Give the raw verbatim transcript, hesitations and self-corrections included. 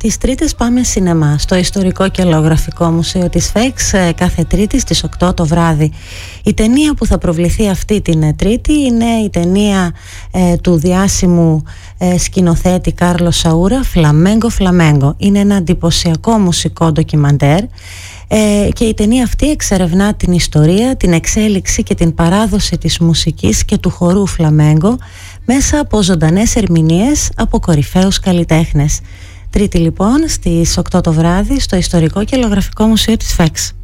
Τις Τρίτες πάμε σινεμά στο Ιστορικό και Λαογραφικό Μουσείο της ΦΕΚΣ κάθε Τρίτη στις οκτώ το βράδυ. Η ταινία που θα προβληθεί αυτή την Τρίτη είναι η ταινία ε, του διάσημου ε, σκηνοθέτη Κάρλο Σαούρα, Φλαμέγκο Φλαμέγκο. Είναι ένα εντυπωσιακό μουσικό ντοκιμαντέρ ε, και η ταινία αυτή εξερευνά την ιστορία, την εξέλιξη και την παράδοση της μουσικής και του χορού φλαμέγκο μέσα από ζωντανές ερμηνείες από κορυφαίους καλλιτέχνες. Τρίτη λοιπόν στις οκτώ το βράδυ στο Ιστορικό και Λαογραφικό Μουσείο της ΦΕΚΣ.